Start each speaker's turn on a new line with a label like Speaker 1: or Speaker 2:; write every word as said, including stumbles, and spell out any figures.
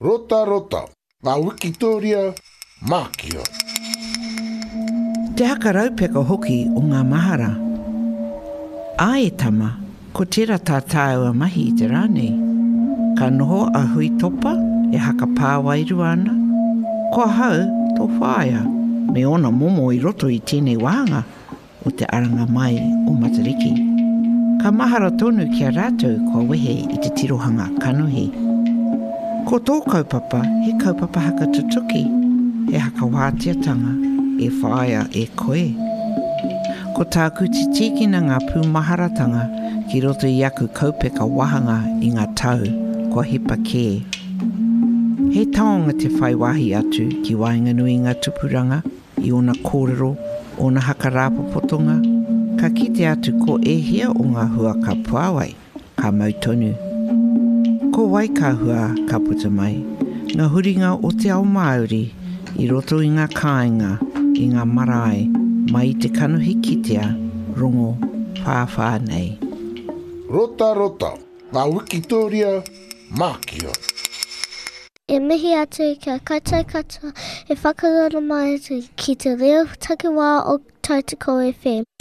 Speaker 1: Rota rota, ngā Wikitoria Mākio.
Speaker 2: Te haka raupeka hoki o ngā mahara. A e tama, ko tira tā tāua mahi i te rānei. Ka noho a hui topa e haka pāwairu ana. Ko hau tō whāia, me ona momo i roto i tēnei wāhanga o te aranga mai o Matariki. Ka mahara tonu ki a rātou kua wehe i te tirohanga kanuhi. Ko tō kaupapa, he kaupapa haka tutuki, he haka wātiatanga, e whāia e koe. Ko tāku te tīkina ngā pūmaharatanga ki roto i aku kaupeka wahanga i ngā tau, kua hipa kē. He taonga te whaiwahi atu ki wainganui ngā tupuranga, i ona kōrero, ona haka rāpopotonga, ka kite atu ko e hia o ngā hua ka puawai, ka mautonu. Ko wai ka hua ka puta mai, ngā huringa o te ao Māori, i roto i ngā kāinga, i ngā marae, mai te kanuhi kitea, rongo, whāwhā nei.
Speaker 1: Rota rota, ngā Wikitoria Mākio.
Speaker 3: E mihi atu kia kaitai katoa, e whakarara mai atu ki te reo takiwā o Tautoko F M.